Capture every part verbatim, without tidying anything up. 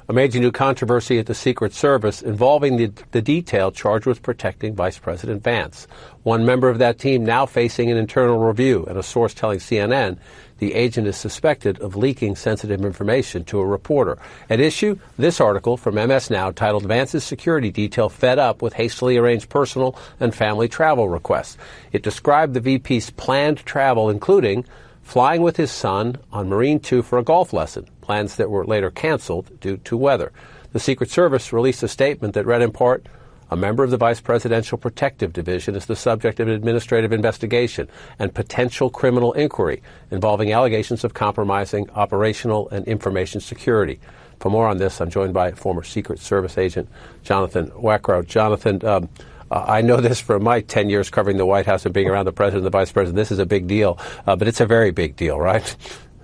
A major new controversy at the Secret Service involving the, the detail charged with protecting Vice President Vance. One member of that team now facing an internal review, and a source telling C N N the agent is suspected of leaking sensitive information to a reporter. At issue, this article from M S Now titled Vance's Security Detail Fed Up with Hastily Arranged Personal and Family Travel Requests. It described the V P's planned travel, including flying with his son on Marine two for a golf lesson, plans that were later canceled due to weather. The Secret Service released a statement that read in part, a member of the Vice Presidential Protective Division is the subject of an administrative investigation and potential criminal inquiry involving allegations of compromising operational and information security. For more on this, I'm joined by former Secret Service agent Jonathan Wackrow. Jonathan, um, Uh, I know this from my ten years covering the White House and being around the president and the vice president. This is a big deal, uh, but it's a very big deal, right?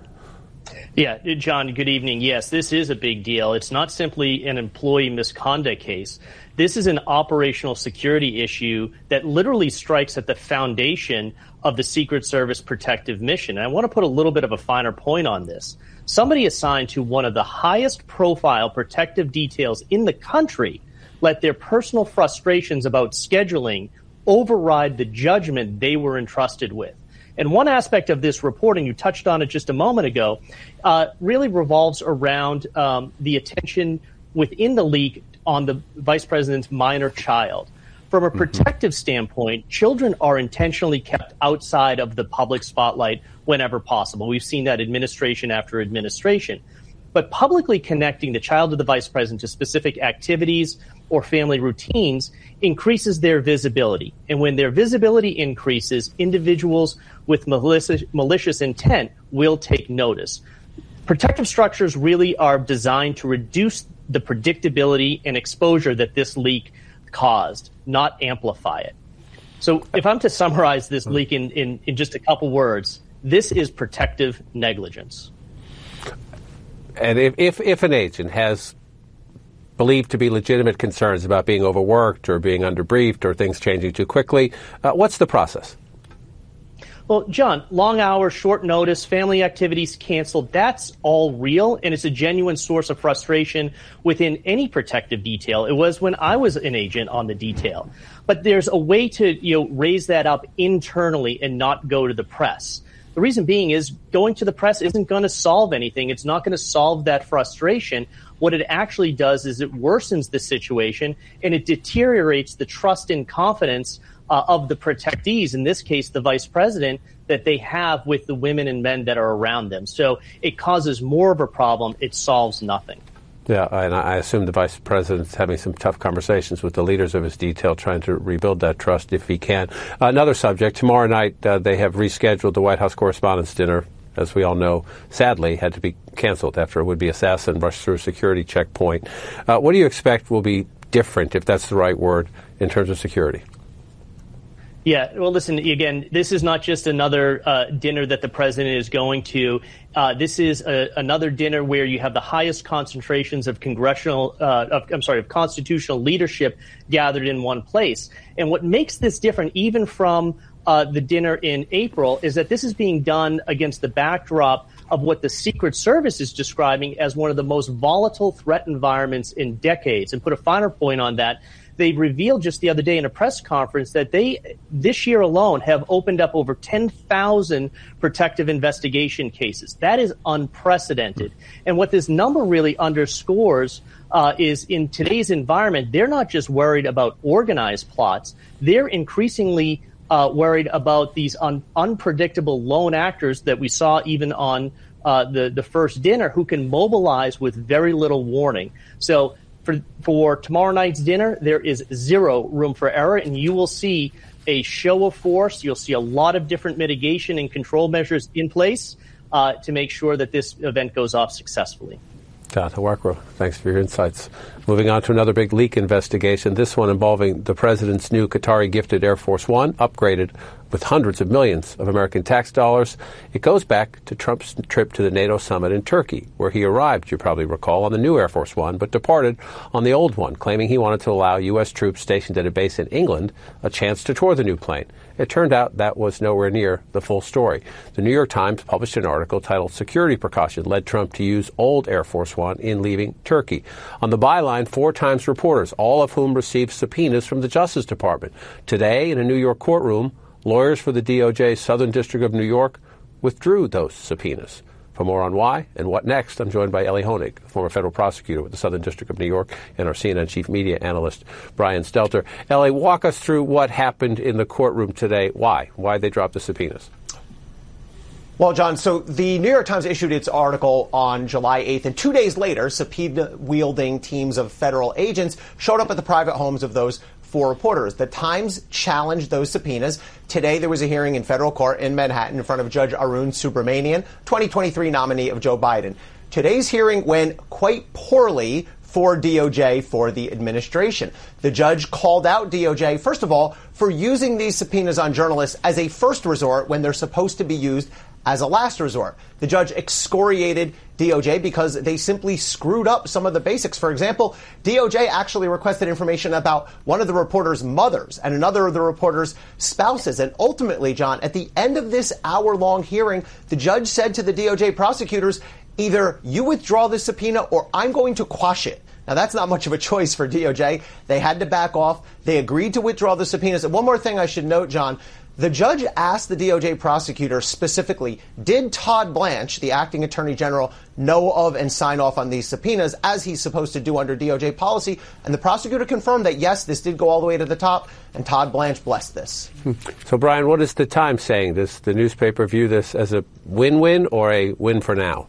Yeah, John, good evening. Yes, this is a big deal. It's not simply an employee misconduct case. This is an operational security issue that literally strikes at the foundation of the Secret Service protective mission. And I want to put a little bit of a finer point on this. Somebody assigned to one of the highest profile protective details in the country let their personal frustrations about scheduling override the judgment they were entrusted with. And one aspect of this reporting, you touched on it just a moment ago, uh, really revolves around um, the attention within the leak on the vice president's minor child. From a protective mm-hmm. standpoint, children are intentionally kept outside of the public spotlight whenever possible. We've seen that administration after administration. But publicly connecting the child of the vice president to specific activities or family routines increases their visibility. And when their visibility increases, individuals with malicious, malicious intent will take notice. Protective structures really are designed to reduce the predictability and exposure that this leak caused, not amplify it. So if I'm to summarize this leak in, in, in just a couple words, this is protective negligence. And if, if, if an agent has believed to be legitimate concerns about being overworked or being underbriefed or things changing too quickly, uh, what's the process? Well, John, long hours, short notice, family activities canceled, that's all real, and it's a genuine source of frustration within any protective detail. It was when I was an agent on the detail. But there's a way to, you know, raise that up internally and not go to the press. The reason being is going to the press isn't going to solve anything. It's not going to solve that frustration. What it actually does is it worsens the situation and it deteriorates the trust and confidence uh, of the protectees, in this case, the vice president, that they have with the women and men that are around them. So it causes more of a problem. It solves nothing. Yeah, and I assume the vice president's having some tough conversations with the leaders of his detail, trying to rebuild that trust if he can. Uh, another subject, tomorrow night uh, they have rescheduled the White House Correspondents' Dinner, as we all know, sadly had to be canceled after a would-be assassin rushed through a security checkpoint. Uh, what do you expect will be different, if that's the right word, in terms of security? Yeah, well, listen, again, this is not just another uh, dinner that the president is going to. Uh, this is a, another dinner where you have the highest concentrations of congressional, uh, of, I'm sorry, of constitutional leadership gathered in one place. And what makes this different, even from uh, the dinner in April, is that this is being done against the backdrop of what the Secret Service is describing as one of the most volatile threat environments in decades. And put a finer point on that, they revealed just the other day in a press conference that they, this year alone, have opened up over ten thousand protective investigation cases. That is unprecedented. And what this number really underscores uh, is in today's environment, they're not just worried about organized plots. They're increasingly uh, worried about these un- unpredictable lone actors that we saw even on uh, the, the first dinner, who can mobilize with very little warning. So For, for tomorrow night's dinner, there is zero room for error, and you will see a show of force. You'll see a lot of different mitigation and control measures in place uh, to make sure that this event goes off successfully. Jonathan Wackrow, thanks for your insights. Moving on to another big leak investigation, this one involving the president's new Qatari-gifted Air Force One, upgraded with hundreds of millions of American tax dollars. It goes back to Trump's trip to the NATO summit in Turkey, where he arrived, you probably recall, on the new Air Force One, but departed on the old one, claiming he wanted to allow U S troops stationed at a base in England a chance to tour the new plane. It turned out that was nowhere near the full story. The New York Times published an article titled "Security Precaution Led Trump to Use Old Air Force One in Leaving Turkey." On the byline, four Times reporters, all of whom received subpoenas from the Justice Department. Today, in a New York courtroom, lawyers for the D O J's Southern District of New York withdrew those subpoenas. For more on why and what next, I'm joined by Elie Honig, former federal prosecutor with the Southern District of New York, and our C N N chief media analyst, Brian Stelter. Elie, walk us through what happened in the courtroom today. Why? Why they dropped the subpoenas? Well, John, so the New York Times issued its article on July eighth, and two days later, subpoena-wielding teams of federal agents showed up at the private homes of those four reporters. The Times challenged those subpoenas. Today, there was a hearing in federal court in Manhattan in front of Judge Arun Subramanian, twenty twenty-three nominee of Joe Biden. Today's hearing went quite poorly for D O J, for the administration. The judge called out D O J, first of all, for using these subpoenas on journalists as a first resort when they're supposed to be used as a last resort. The judge excoriated D O J because they simply screwed up some of the basics. For example, D O J actually requested information about one of the reporter's mothers and another of the reporter's spouses. And ultimately, John, at the end of this hour-long hearing, the judge said to the D O J prosecutors, either you withdraw this subpoena or I'm going to quash it. Now, that's not much of a choice for D O J. They had to back off. They agreed to withdraw the subpoenas. And one more thing I should note, John, the judge asked the D O J prosecutor specifically, did Todd Blanche, the acting attorney general, know of and sign off on these subpoenas, as he's supposed to do under D O J policy? And the prosecutor confirmed that, yes, this did go all the way to the top, and Todd Blanche blessed this. So, Brian, what is the Times saying? Does the newspaper view this as a win-win or a win for now?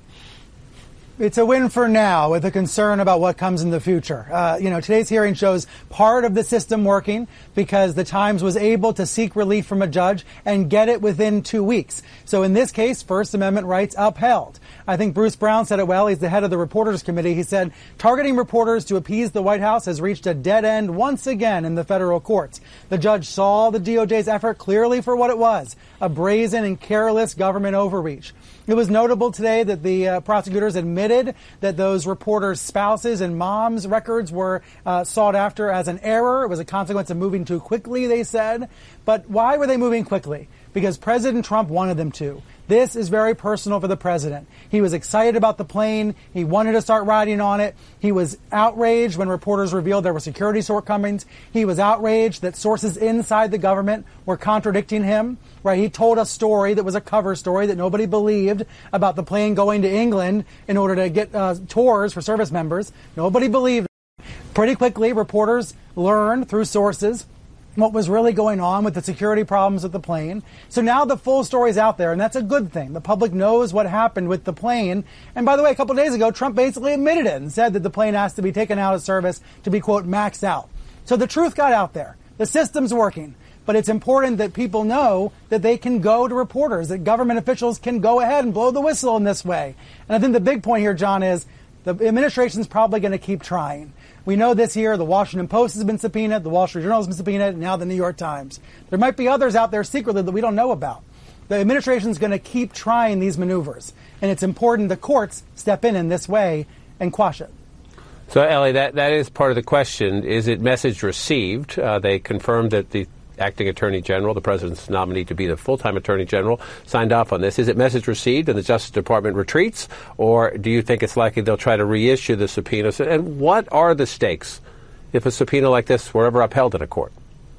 It's a win for now, with a concern about what comes in the future. Uh, you know, today's hearing shows part of the system working because the Times was able to seek relief from a judge and get it within two weeks. So in this case, First Amendment rights upheld. I think Bruce Brown said it well. He's the head of the Reporters Committee. He said, targeting reporters to appease the White House has reached a dead end once again in the federal courts. The judge saw the D O J's effort clearly for what it was, a brazen and careless government overreach. It was notable today that the uh, prosecutors admitted that those reporters' spouses and moms' records were uh, sought after as an error. It was a consequence of moving too quickly, they said. But why were they moving quickly? Because President Trump wanted them to. This is very personal for the president. He was excited about the plane. He wanted to start riding on it. He was outraged when reporters revealed there were security shortcomings. He was outraged that sources inside the government were contradicting him. Right? He told a story that was a cover story that nobody believed about the plane going to England in order to get uh, tours for service members. Nobody believed it. Pretty quickly, reporters learned through sources what was really going on with the security problems with the plane. So now the full story is out there, and that's a good thing. The public knows what happened with the plane. And by the way, a couple of days ago, Trump basically admitted it and said that the plane has to be taken out of service to be, quote, maxed out. So the truth got out there. The system's working. But it's important that people know that they can go to reporters, that government officials can go ahead and blow the whistle in this way. And I think the big point here, John, is the administration's probably going to keep trying. We know this year the Washington Post has been subpoenaed, the Wall Street Journal has been subpoenaed, and now the New York Times. There might be others out there secretly that we don't know about. The administration's going to keep trying these maneuvers, and it's important the courts step in in this way and quash it. So, Elie, that, that is part of the question. Is it message received? Uh, they confirmed that the acting attorney general, the president's nominee to be the full-time attorney general, signed off on this. Is it message received and the Justice Department retreats, or do you think it's likely they'll try to reissue the subpoenas? And what are the stakes if a subpoena like this were ever upheld in a court?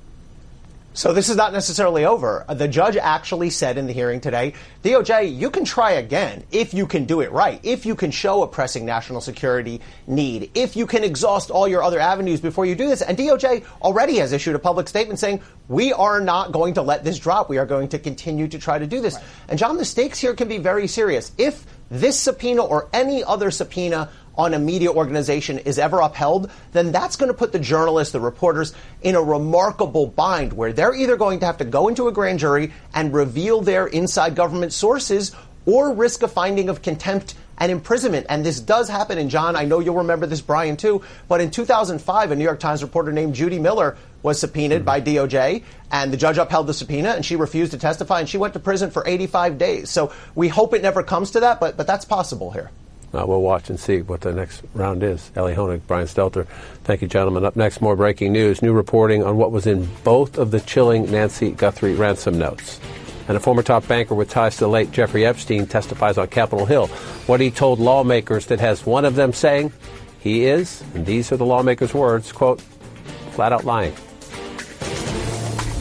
So this is not necessarily over. The judge actually said in the hearing today, D O J, you can try again if you can do it right, if you can show a pressing national security need, if you can exhaust all your other avenues before you do this. And D O J already has issued a public statement saying, we are not going to let this drop. We are going to continue to try to do this. Right. And, John, the stakes here can be very serious. If this subpoena or any other subpoena on a media organization is ever upheld, then that's going to put the journalists, the reporters, in a remarkable bind where they're either going to have to go into a grand jury and reveal their inside government sources or risk a finding of contempt and imprisonment. And this does happen. And John, I know you'll remember this, Brian, too. But in two thousand five, a New York Times reporter named Judy Miller was subpoenaed mm-hmm. by D O J, and the judge upheld the subpoena, and she refused to testify, and she went to prison for eighty-five days. So we hope it never comes to that, but but that's possible here. Uh, we'll watch and see what the next round is. Ellie Honig, Brian Stelter. Thank you, gentlemen. Up next, more breaking news. New reporting on what was in both of the chilling Nancy Guthrie ransom notes. And a former top banker with ties to the late Jeffrey Epstein testifies on Capitol Hill. What he told lawmakers that has one of them saying he is, and these are the lawmakers' words, quote, flat out lying.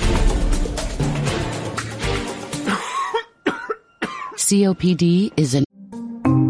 C O P D is an